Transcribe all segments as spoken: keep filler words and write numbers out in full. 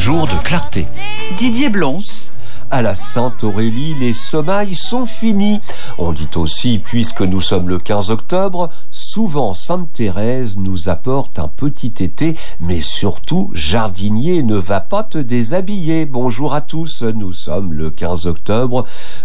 jour de clarté. Didier Blonce. À la Sainte-Aurélie, les semailles sont finis. On dit aussi, puisque nous sommes le quinze octobre, souvent Sainte Thérèse nous apporte un petit été, mais surtout, jardinier, ne va pas te déshabiller. Bonjour à tous, nous sommes le quinze octobre,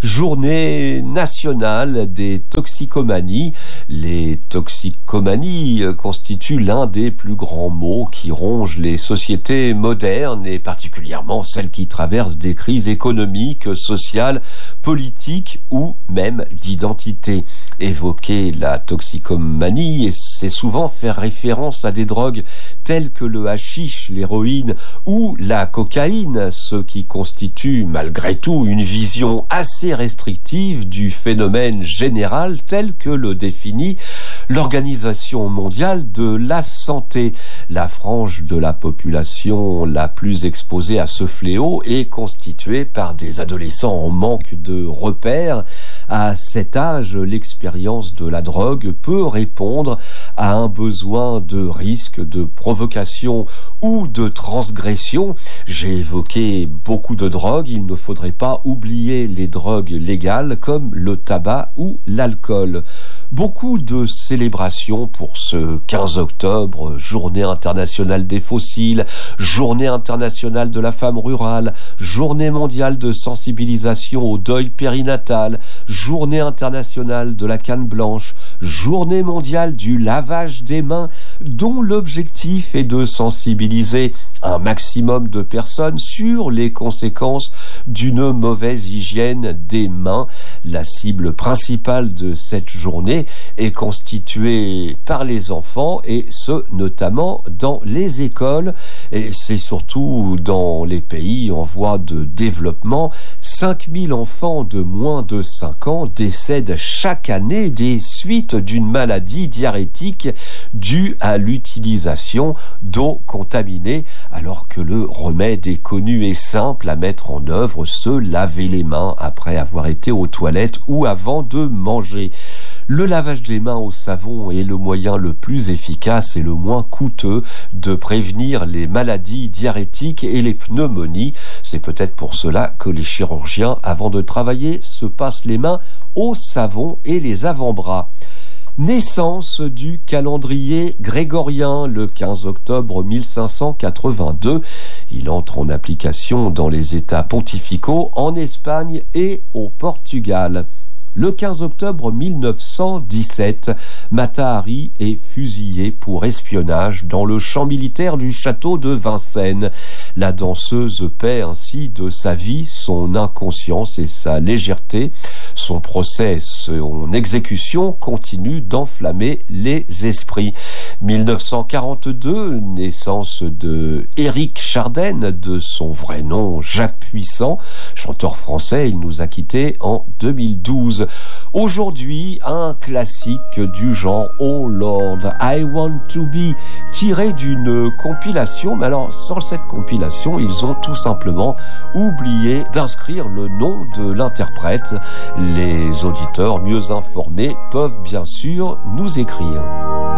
journée nationale des toxicomanies. Les toxicomanies constituent l'un des plus grands maux qui rongent les sociétés modernes et particulièrement celles qui traversent des crises économiques, sociale, politique ou même d'identité. Évoquer la toxicomanie, c'est souvent faire référence à des drogues telles que le hashish, l'héroïne ou la cocaïne, ce qui constitue malgré tout une vision assez restrictive du phénomène général tel que le définit l'Organisation mondiale de la santé. La frange de la population la plus exposée à ce fléau est constituée par des adolescents en manque de repères. À cet âge, l'expérience de la drogue peut répondre à un besoin de risque, de provocation ou de transgression. J'ai évoqué beaucoup de drogues, il ne faudrait pas oublier les drogues légales comme le tabac ou l'alcool. Beaucoup de célébrations pour ce quinze octobre, journée internationale des fossiles, journée internationale de la femme rurale, journée mondiale de sensibilisation au deuil périnatal, journée internationale de la canne blanche, journée mondiale du lavage des mains, dont l'objectif est de sensibiliser un maximum de personnes sur les conséquences d'une mauvaise hygiène des mains. La cible principale de cette journée est constituée par les enfants et ce notamment dans les écoles et c'est surtout dans les pays en voie de développement. cinq mille enfants de moins de cinq ans décèdent chaque année des suites d'une maladie diarrhétique due à l'utilisation d'eau contaminée, alors que le remède est connu et simple à mettre en œuvre, se laver les mains après avoir été aux toilettes ou avant de manger. Le lavage des mains au savon est le moyen le plus efficace et le moins coûteux de prévenir les maladies diarrhétiques et les pneumonies. C'est peut-être pour cela que les chirurgiens, avant de travailler, se passent les mains au savon et les avant-bras. Naissance du calendrier grégorien le quinze octobre mille cinq cent quatre-vingt-deux. Il entre en application dans les États pontificaux en Espagne et au Portugal. Le quinze octobre mille neuf cent dix-sept, Mata Hari est fusillée pour espionnage dans le champ militaire du château de Vincennes. La danseuse paie ainsi de sa vie, son inconscience et sa légèreté. Son procès, son exécution continuent d'enflammer les esprits. mille neuf cent quarante-deux, naissance de Éric Chardin, de son vrai nom Jacques Puissant, chanteur français, il nous a quittés en deux mille douze. Aujourd'hui, un classique du genre Oh Lord, I Want to Be, tiré d'une compilation, mais alors sans cette compilation, ils ont tout simplement oublié d'inscrire le nom de l'interprète. Les auditeurs mieux informés peuvent bien sûr nous écrire.